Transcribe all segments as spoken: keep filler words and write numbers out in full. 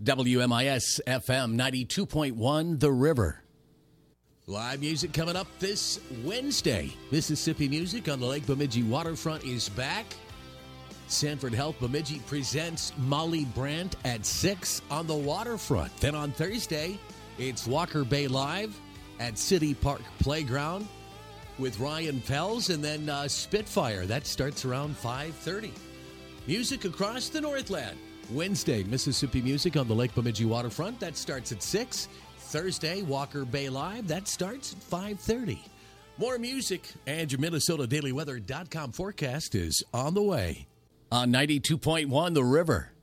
W M I S F M ninety-two point one, The River. Live music coming up this Wednesday. Mississippi Music on the Lake Bemidji waterfront is back. Sanford Health Bemidji presents Molly Brandt at six on the waterfront. Then on Thursday, it's Walker Bay Live at City Park Playground with Ryan Fells, and then uh, Spitfire. That starts around five thirty. Music across the Northland. Wednesday, Mississippi Music on the Lake Bemidji waterfront. That starts at six. Thursday, Walker Bay Live. That starts at five thirty. More music and your Minnesota Daily Weather dot com forecast is on the way. On ninety-two point one, The River.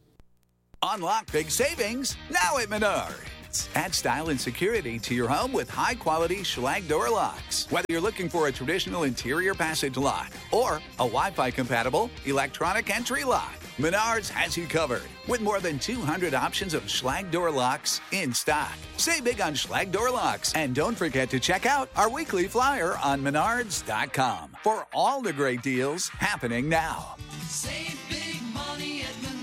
Unlock big savings now at Menards. Add style and security to your home with high-quality Schlage door locks. Whether you're looking for a traditional interior passage lock or a Wi-Fi compatible electronic entry lock, Menards has you covered with more than two hundred options of Schlage door locks in stock. Save big on Schlage door locks, and don't forget to check out our weekly flyer on menards dot com for all the great deals happening now. Save big money at Menards.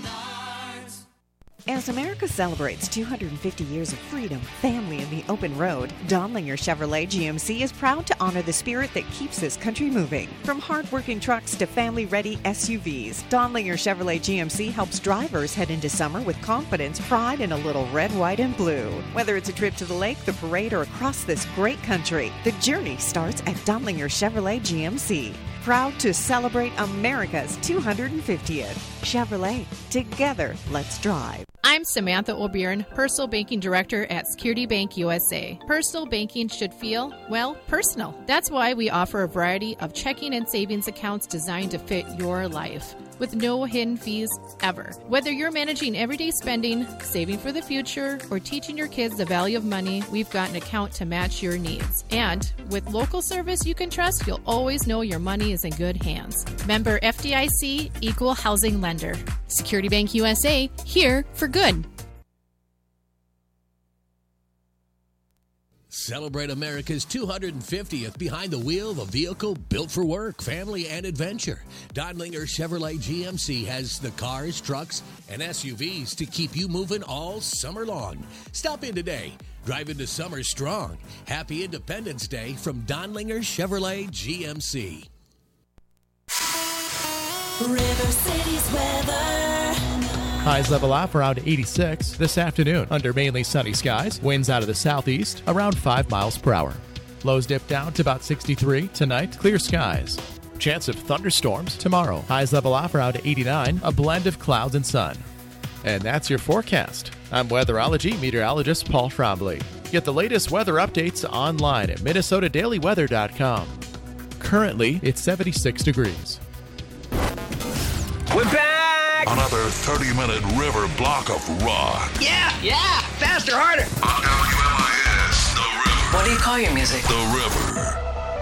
As America celebrates two hundred fifty years of freedom, family, and the open road, Donlinger Chevrolet G M C is proud to honor the spirit that keeps this country moving. From hard-working trucks to family-ready S U Vs, Donlinger Chevrolet G M C helps drivers head into summer with confidence, pride, and a little red, white, and blue. Whether it's a trip to the lake, the parade, or across this great country, the journey starts at Donlinger Chevrolet G M C. Proud to celebrate America's two hundred fiftieth. Chevrolet, together, let's drive. I'm Samantha O'Byrne, Personal Banking Director at Security Bank U S A. Personal banking should feel, well, personal. That's why we offer a variety of checking and savings accounts designed to fit your life, with no hidden fees ever. Whether you're managing everyday spending, saving for the future, or teaching your kids the value of money, we've got an account to match your needs. And with local service you can trust, you'll always know your money is in good hands. Member F D I C, Equal Housing Lender. Security Bank U S A, here for good. Celebrate America's two hundred fiftieth behind the wheel of a vehicle built for work, family, and adventure. Donlinger Chevrolet G M C has the cars, trucks, and S U Vs to keep you moving all summer long. Stop in today. Drive into summer strong. Happy Independence Day from Donlinger Chevrolet G M C. River City's weather. Highs level off around eighty-six this afternoon under mainly sunny skies. Winds out of the southeast around five miles per hour. Lows dip down to about sixty-three. Tonight, clear skies. Chance of thunderstorms tomorrow. Highs level off around eighty-nine. A blend of clouds and sun. And that's your forecast. I'm weatherology meteorologist Paul Trombley. Get the latest weather updates online at Minnesota Daily Weather dot com. Currently, it's seventy-six degrees. We're back! Another thirty-minute river block of rock. Yeah, yeah, faster, harder. On W M I S, The River. What do you call your music? The River.